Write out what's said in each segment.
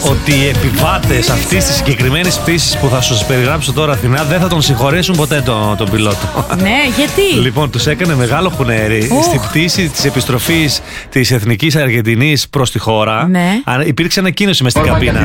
ότι οι επιβάτες αυτής της συγκεκριμένης πτήσης που θα σας περιγράψω τώρα, Αθηνά, δεν θα τον συγχωρέσουν ποτέ τον πιλότο. Ναι, γιατί? Λοιπόν, τους έκανε μεγάλο χουνέρι. Στην πτήση της επιστροφής της Εθνικής Αργεντινής προς τη χώρα, ναι, υπήρξε ανακοίνωση μες στην καμπίνα.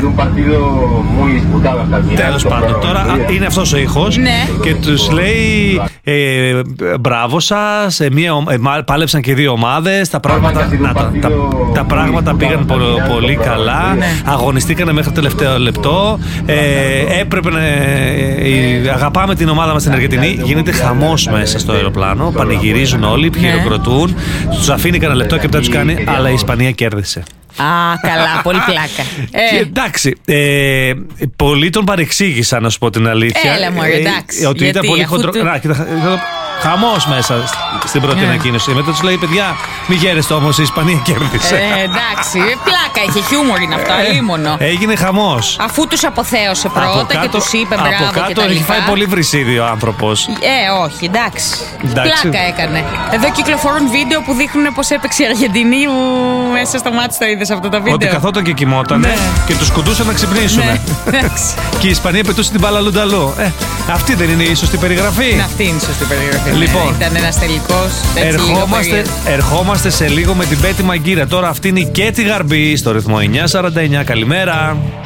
Τέλος πάντων, τώρα είναι αυτός ο ήχος, ναι, και τους λέει μπράβο σας, πάλεψαν και δύο ομάδες, τα πράγματα πήγαν πολύ καλά, ναι, αγωνιστήκανε μέχρι το τελευταίο λεπτό, έπρεπε να αγαπάμε την ομάδα μας στην Αργεντινή. Γίνεται χαμός μέσα στο αεροπλάνο, πανηγυρίζουν όλοι, χειροκροτούν, τους αφήνει κανένα λεπτό και μετά τους κάνει, αλλά η Ισπανία κέρδισε. Α, καλά, πολύ πλάκα. Και εντάξει, πολλοί τον παρεξήγησαν, να σου πω την αλήθεια. Έλα μωρέ, εντάξει. Ότι ήταν πολύ χοντρό. Χαμός μέσα στην πρώτη ανακοίνωση. Μετά τους λέει, παιδιά, μη γέρεστε όμως, η Ισπανία κέρδισε. Εντάξει, πλάκα είχε, χιούμορ είναι αυτό, αλίμονο. Έγινε χαμός. Αφού τους αποθέωσε πρώτα και τους είπε μπράβο από κάτω και τα λοιπά. έχει φάει πολύ βρυσίδι ο άνθρωπος. Όχι, εντάξει. Πλάκα έκανε. Εδώ κυκλοφορούν βίντεο που δείχνουν πως έπαιξε η Αργεντινή μέσα στο μάτι, το είδες αυτό το βίντεο? Ότι καθόταν και κοιμότανε, και τους κουντούσαν να ξυπνήσουν. Και η Ισπανία πετούσε την μπάλα λουνταλού. Αυτή δεν είναι η σωστή περιγραφή? Αυτή είναι η σωστή περιγραφή. Λοιπόν, ήταν ένας τελικός. Ερχόμαστε σε λίγο με την Πέτη Μαγκύρα. Τώρα αυτή είναι η Κέτη Γαρμπή στο ρυθμό 949. Καλημέρα.